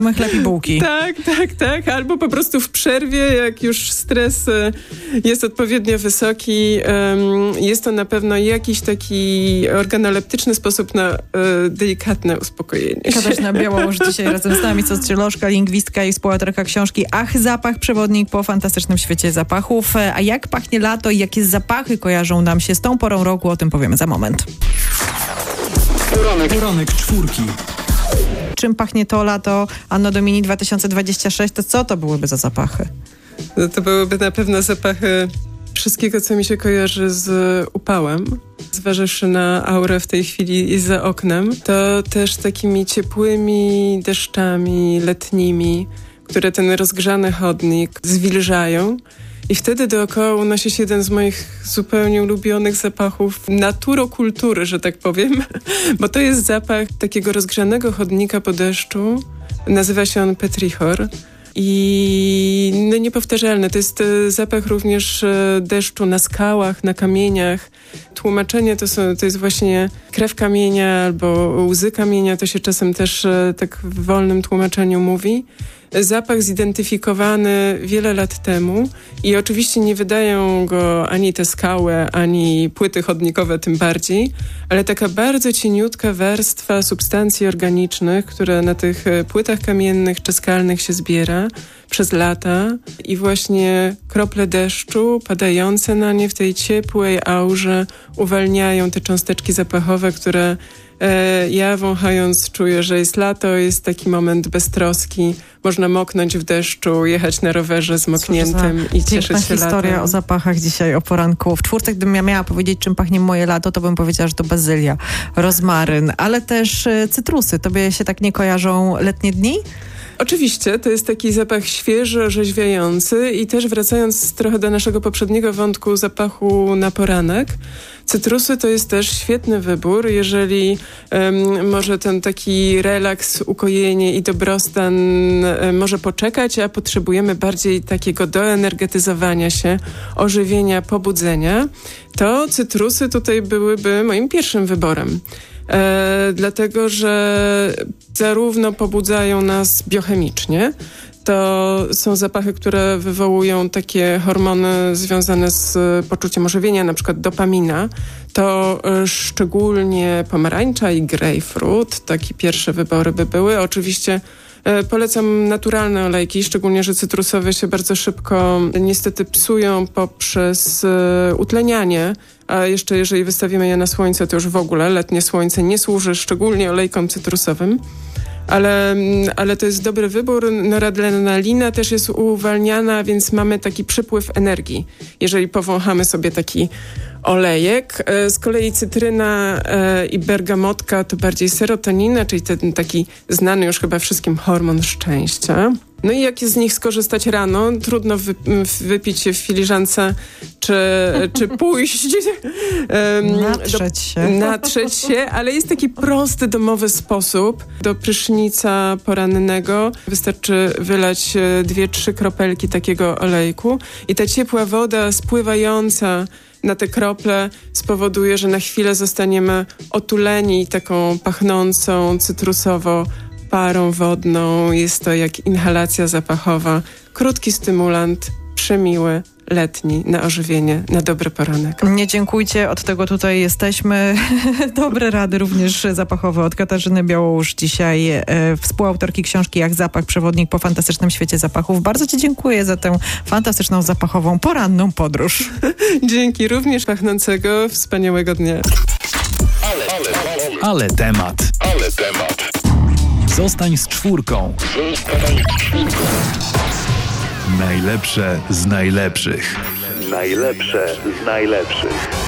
Chleb i bułki. Tak. Albo po prostu w przerwie, jak już stres jest odpowiednio wysoki, jest to na pewno jakiś taki organoleptyczny sposób na delikatne uspokojenie się. Katarzyna Białołóż dzisiaj razem z nami, socjolożka, lingwistka i współautorka książki Ach, zapach, przewodnik po fantastycznym świecie zapachów. A jak pachnie lato i jakie zapachy kojarzą nam się z tą porą roku, o tym powiemy za moment. Poranek czwórki. Czym pachnie to lato Anno Domini 2026? To co to byłyby za zapachy? No to byłyby na pewno zapachy wszystkiego, co mi się kojarzy z upałem. Zważywszy na aurę w tej chwili za oknem, to też takimi ciepłymi deszczami letnimi, które ten rozgrzany chodnik zwilżają. I wtedy dookoła unosi się jeden z moich zupełnie ulubionych zapachów naturokultury, że tak powiem, bo to jest zapach takiego rozgrzanego chodnika po deszczu. Nazywa się on petrichor i niepowtarzalny. To jest zapach również deszczu na skałach, na kamieniach. Tłumaczenie to jest właśnie krew kamienia albo łzy kamienia, to się czasem też tak w wolnym tłumaczeniu mówi. Zapach zidentyfikowany wiele lat temu i oczywiście nie wydają go ani te skały, ani płyty chodnikowe tym bardziej, ale taka bardzo cieniutka warstwa substancji organicznych, które na tych płytach kamiennych czy skalnych się zbiera przez lata i właśnie krople deszczu padające na nie w tej ciepłej aurze uwalniają te cząsteczki zapachowe, które ja wąchając czuję, że jest lato, jest taki moment beztroski. Można moknąć w deszczu, jechać na rowerze zmokniętym i cieszyć się latem. Historia o zapachach dzisiaj o poranku. W czwartek, gdybym ja miała powiedzieć, czym pachnie moje lato, to bym powiedziała, że to bazylia, rozmaryn, ale też cytrusy. Tobie się tak nie kojarzą letnie dni? Oczywiście, to jest taki zapach świeży, orzeźwiający i też wracając trochę do naszego poprzedniego wątku zapachu na poranek, cytrusy to jest też świetny wybór, jeżeli może ten taki relaks, ukojenie i dobrostan może poczekać, a potrzebujemy bardziej takiego doenergetyzowania się, ożywienia, pobudzenia, to cytrusy tutaj byłyby moim pierwszym wyborem. Dlatego, że zarówno pobudzają nas biochemicznie, to są zapachy, które wywołują takie hormony związane z poczuciem ożywienia, na przykład dopamina. To szczególnie pomarańcza i grejpfrut, takie pierwsze wybory by były. Oczywiście polecam naturalne olejki, szczególnie, że cytrusowe się bardzo szybko niestety psują poprzez utlenianie, a jeszcze jeżeli wystawimy je na słońce, to już w ogóle letnie słońce nie służy szczególnie olejkom cytrusowym. Ale to jest dobry wybór. Noradrenalina też jest uwalniana, więc mamy taki przypływ energii, jeżeli powąchamy sobie taki olejek. Z kolei cytryna i bergamotka to bardziej serotonina, czyli ten taki znany już chyba wszystkim hormon szczęścia. No i jak z nich skorzystać rano? Trudno wypić się w filiżance czy pójść. Natrzeć się, ale jest taki prosty, domowy sposób. Do prysznica porannego wystarczy wylać 2-3 kropelki takiego olejku i ta ciepła woda spływająca na te krople spowoduje, że na chwilę zostaniemy otuleni taką pachnącą cytrusowo parą wodną. Jest to jak inhalacja zapachowa. Krótki stymulant, przemiły, letni, na ożywienie, na dobry poranek. Nie dziękujcie, od tego tutaj jesteśmy. Dobre rady również zapachowe od Katarzyny Białołóż dzisiaj, współautorki książki Jak zapach, przewodnik po fantastycznym świecie zapachów. Bardzo ci dziękuję za tę fantastyczną zapachową poranną podróż. Dzięki, również pachnącego, wspaniałego dnia. Ale temat. Zostań z czwórką. Najlepsze z najlepszych. Najlepsze z najlepszych.